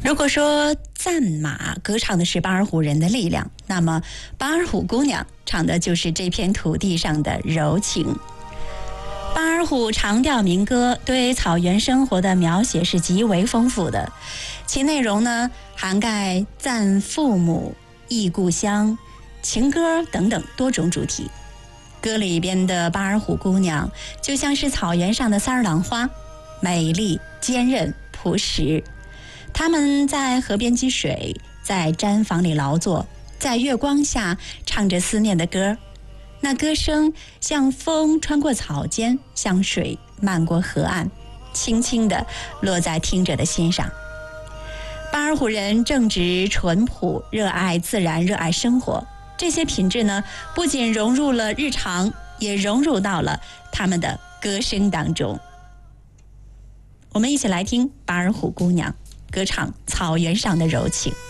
如果说赞马歌唱的是巴尔虎人的力量，那么巴尔虎姑娘唱的就是这片土地上的柔情。巴尔虎长调民歌对草原生活的描写是极为丰富的，其内容呢涵盖赞父母、忆故乡、情歌等等多种主题。歌里边的巴尔虎姑娘就像是草原上的三儿郎花，美丽、坚韧、朴实。她们在河边积水，在毡房里劳作，在月光下唱着思念的歌。那歌声像风穿过草间，像水漫过河岸，轻轻地落在听者的心上。巴尔虎人正直淳朴，热爱自然，热爱生活，这些品质呢，不仅融入了日常，也融入到了他们的歌声当中。我们一起来听巴尔虎姑娘歌唱草原上的柔情。